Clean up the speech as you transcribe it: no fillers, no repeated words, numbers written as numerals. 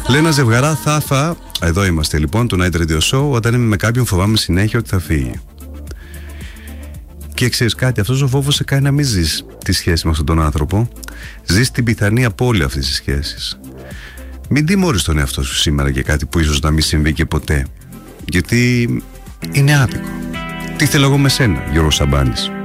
Λένα Ζευγαρά, Θάφα. Εδώ είμαστε λοιπόν, το Night Radio Show. Όταν είμαι με κάποιον, φοβάμαι συνέχεια ότι θα φύγει. Και ξέρεις κάτι, αυτός ο φόβος σε κάνει να μην ζεις τη σχέση με αυτόν τον άνθρωπο. Ζεις την πιθανή απώλεια αυτής της σχέσης. Μην τιμωρείς τον εαυτό σου σήμερα για κάτι που ίσως να μην συμβεί και ποτέ. Γιατί είναι άδικο. Τι θέλω εγώ με σένα, Γιώργος Σαμπάνης.